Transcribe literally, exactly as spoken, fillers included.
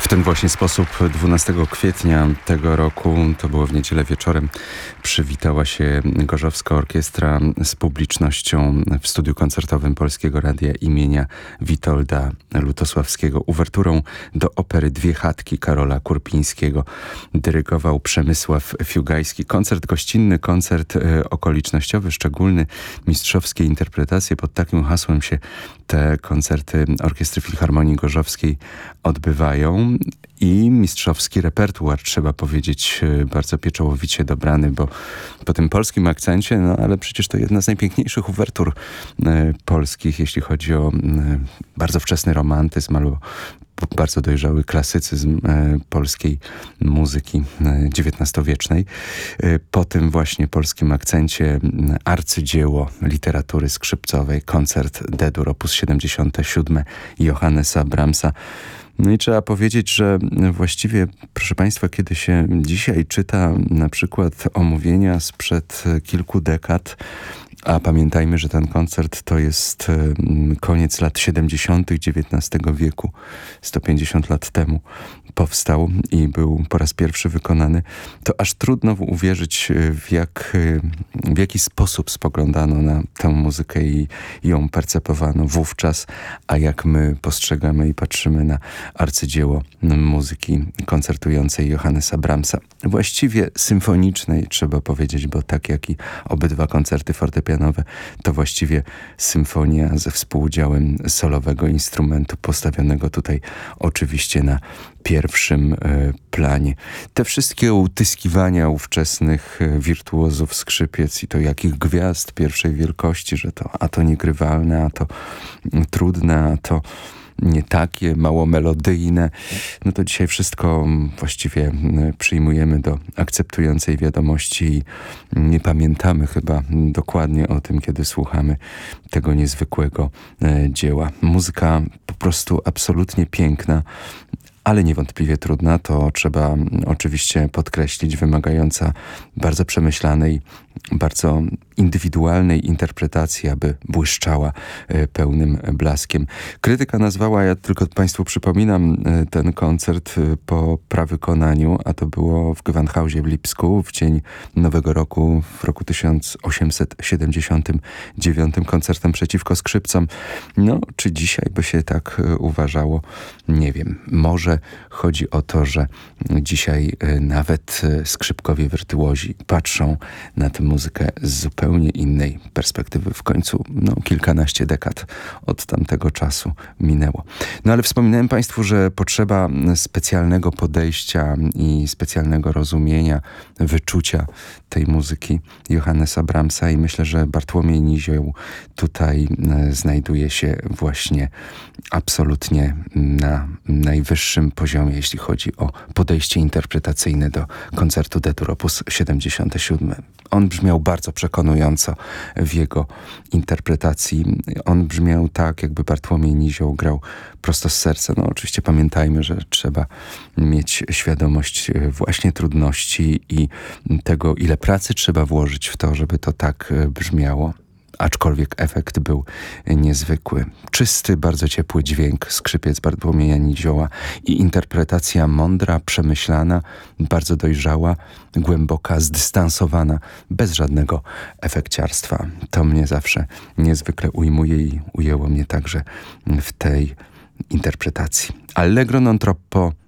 W ten właśnie sposób dwunastego kwietnia tego roku, to było w niedzielę wieczorem, przywitała się Gorzowska Orkiestra z publicznością w studiu koncertowym Polskiego Radia imienia Witolda Lutosławskiego. Uwerturą do opery Dwie chatki Karola Kurpińskiego dyrygował Przemysław Fiugajski. Koncert gościnny, koncert e, okolicznościowy, szczególny, mistrzowskie interpretacje. Pod takim hasłem się te koncerty Orkiestry Filharmonii Gorzowskiej odbywają. I mistrzowski repertuar, trzeba powiedzieć, bardzo pieczołowicie dobrany, bo po tym polskim akcencie, no ale przecież to jedna z najpiękniejszych uwertur e, polskich, jeśli chodzi o e, bardzo wczesny romantyzm albo bardzo dojrzały klasycyzm e, polskiej muzyki e, dziewiętnastowiecznej. E, po tym właśnie polskim akcencie e, arcydzieło literatury skrzypcowej, koncert D-dur op. siedemdziesiąte siódme Johannesa Brahmsa. No i trzeba powiedzieć, że właściwie, proszę Państwa, kiedy się dzisiaj czyta na przykład omówienia sprzed kilku dekad, a pamiętajmy, że ten koncert to jest koniec lat siedemdziesiątych dziewiętnastego wieku, sto pięćdziesiąt lat temu powstał i był po raz pierwszy wykonany, to aż trudno uwierzyć, w, jak, w jaki sposób spoglądano na tę muzykę i ją percepowano wówczas, a jak my postrzegamy i patrzymy na arcydzieło muzyki koncertującej Johannesa Brahmsa. Właściwie symfonicznej, trzeba powiedzieć, bo tak jak i obydwa koncerty fortepianowe, to właściwie symfonia ze współudziałem solowego instrumentu, postawionego tutaj oczywiście na pierwszym e, planie. Te wszystkie utyskiwania ówczesnych e, wirtuozów skrzypiec i to jakich gwiazd pierwszej wielkości, że to a to niegrywalne, a to m, trudne, a to nie takie, mało melodyjne. No to dzisiaj wszystko właściwie przyjmujemy do akceptującej wiadomości i nie pamiętamy chyba dokładnie o tym, kiedy słuchamy tego niezwykłego e, dzieła. Muzyka po prostu absolutnie piękna, ale niewątpliwie trudna, to trzeba oczywiście podkreślić, wymagająca bardzo przemyślanej, bardzo indywidualnej interpretacji, aby błyszczała e, pełnym blaskiem. Krytyka nazwała, ja tylko Państwu przypominam, e, ten koncert e, po prawykonaniu, a to było w Gewandhausie w Lipsku w dzień Nowego Roku, w roku tysiąc osiemset siedemdziesiątym dziewiątym, koncertem przeciwko skrzypcom. No, czy dzisiaj by się tak e, uważało? Nie wiem. Może chodzi o to, że dzisiaj e, nawet e, skrzypkowie wirtuozi patrzą na tę muzykę z zupełnie innej perspektywy. W końcu no, kilkanaście dekad od tamtego czasu minęło. No ale wspominałem Państwu, że potrzeba specjalnego podejścia i specjalnego rozumienia, wyczucia tej muzyki Johannesa Brahmsa i myślę, że Bartłomiej Nizioł tutaj e, znajduje się właśnie absolutnie na najwyższym poziomie, jeśli chodzi o podejście interpretacyjne do koncertu D-dur op. siedemdziesiąte siódme. On brzmiał bardzo przekonująco w jego interpretacji. On brzmiał tak, jakby Bartłomiej Nizioł grał prosto z serca. No oczywiście pamiętajmy, że trzeba mieć świadomość właśnie trudności i tego, ile pracy trzeba włożyć w to, żeby to tak brzmiało. Aczkolwiek efekt był niezwykły. Czysty, bardzo ciepły dźwięk skrzypiec Bartłomieja Nizioła i interpretacja mądra, przemyślana, bardzo dojrzała, głęboka, zdystansowana, bez żadnego efekciarstwa. To mnie zawsze niezwykle ujmuje i ujęło mnie także w tej interpretacji. Allegro non troppo